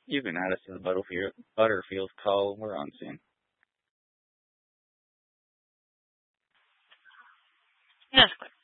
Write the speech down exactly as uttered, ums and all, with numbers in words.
You can add us to the Butterfield, Butterfield call. We're on soon. Yes,